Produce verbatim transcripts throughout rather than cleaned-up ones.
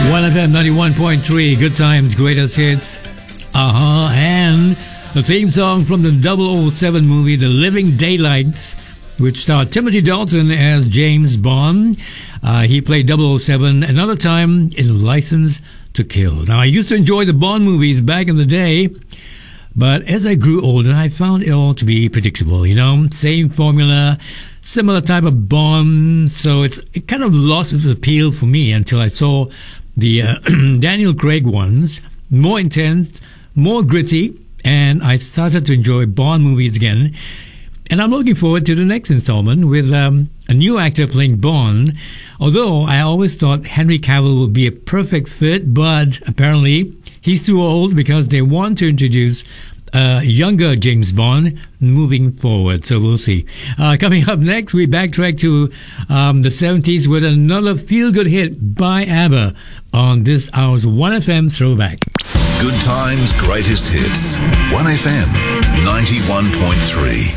one F M ninety-one point three, Good Times, Greatest Hits. Uh-huh. And the theme song from the double oh seven movie, The Living Daylights, which starred Timothy Dalton as James Bond. Uh, he played double oh seven another time in License to Kill. Now, I used to enjoy the Bond movies back in the day, but as I grew older, I found it all to be predictable, you know, same formula, similar type of Bond, so it's it kind of lost its appeal for me until I saw the uh, Daniel Craig ones, more intense, more gritty, and I started to enjoy Bond movies again. And I'm looking forward to the next installment with um, a new actor playing Bond, although I always thought Henry Cavill would be a perfect fit, but apparently he's too old because they want to introduce a younger James Bond moving forward, so we'll see. Uh, coming up next, we backtrack to um, the seventies with another feel-good hit by ABBA on this hour's one F M Throwback. Good Times, Greatest Hits. one F M ninety-one point three.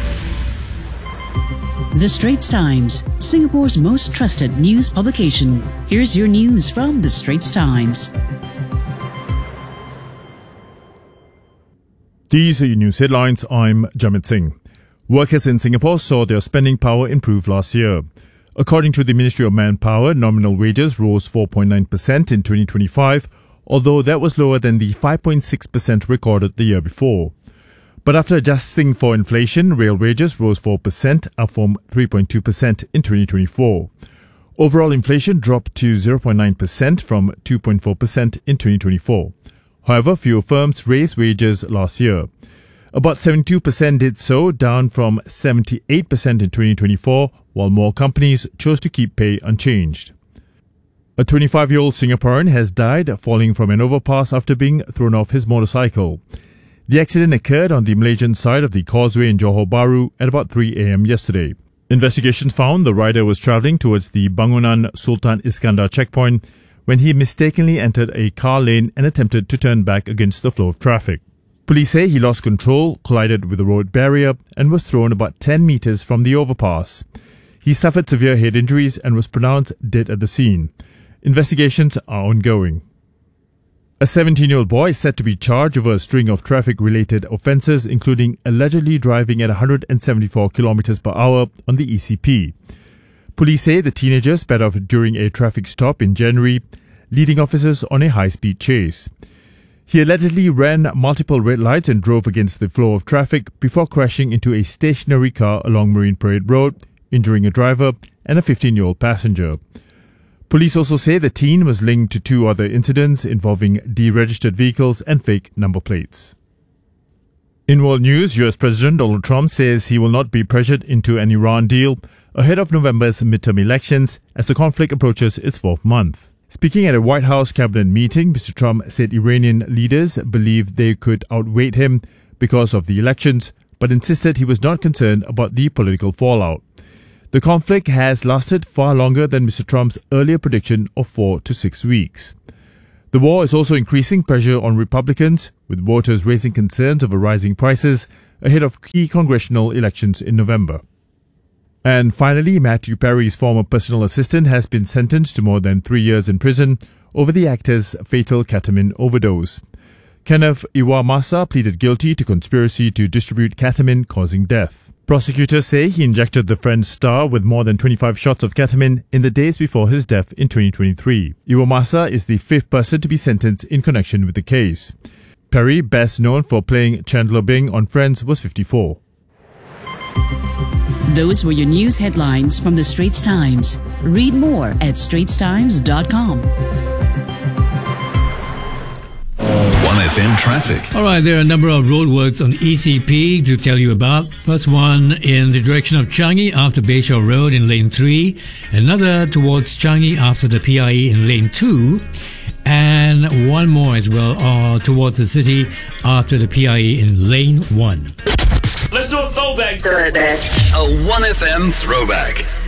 The Straits Times, Singapore's most trusted news publication. Here's your news from The Straits Times. These are your news headlines. I'm Jamit Singh. Workers in Singapore saw their spending power improve last year. According to the Ministry of Manpower, nominal wages rose four point nine percent in twenty twenty-five, although that was lower than the five point six percent recorded the year before. But after adjusting for inflation, real wages rose four percent, up from three point two percent in twenty twenty-four. Overall inflation dropped to zero point nine percent from two point four percent in twenty twenty-four. However, fewer firms raised wages last year. About seventy-two percent did so, down from seventy-eight percent in twenty twenty-four, while more companies chose to keep pay unchanged. A twenty-five-year-old Singaporean has died falling from an overpass after being thrown off his motorcycle. The accident occurred on the Malaysian side of the causeway in Johor Bahru at about three a.m. yesterday. Investigations found the rider was travelling towards the Bangunan Sultan Iskandar checkpoint when he mistakenly entered a car lane and attempted to turn back against the flow of traffic. Police say he lost control, collided with a road barrier, and was thrown about ten metres from the overpass. He suffered severe head injuries and was pronounced dead at the scene. Investigations are ongoing. A seventeen-year-old boy is said to be charged over a string of traffic-related offences, including allegedly driving at one hundred seventy-four kilometres per hour on the E C P. Police say the teenager sped off during a traffic stop in January, leading officers on a high-speed chase. He allegedly ran multiple red lights and drove against the flow of traffic before crashing into a stationary car along Marine Parade Road, injuring a driver and a fifteen-year-old passenger. Police also say the teen was linked to two other incidents involving deregistered vehicles and fake number plates. In world news, U S President Donald Trump says he will not be pressured into an Iran deal ahead of November's midterm elections as the conflict approaches its fourth month. Speaking at a White House cabinet meeting, Mister Trump said Iranian leaders believe they could outweigh him because of the elections, but insisted he was not concerned about the political fallout. The conflict has lasted far longer than Mister Trump's earlier prediction of four to six weeks. The war is also increasing pressure on Republicans, with voters raising concerns over rising prices ahead of key congressional elections in November. And finally, Matthew Perry's former personal assistant has been sentenced to more than three years in prison over the actor's fatal ketamine overdose. Kenneth Iwamasa pleaded guilty to conspiracy to distribute ketamine causing death. Prosecutors say he injected the Friends star with more than twenty-five shots of ketamine in the days before his death in twenty twenty-three. Iwamasa is the fifth person to be sentenced in connection with the case. Perry, best known for playing Chandler Bing on Friends, was fifty-four. Those were your news headlines from The Straits Times. Read more at straits times dot com. one F M traffic. All right, there are a number of roadworks on E C P to tell you about. First one in the direction of Changi after Bayshore Road in lane three. Another towards Changi after the P I E in lane two. And one more as well uh, towards the city after the P I E in lane one. Let's do a throwback. A one F M throwback.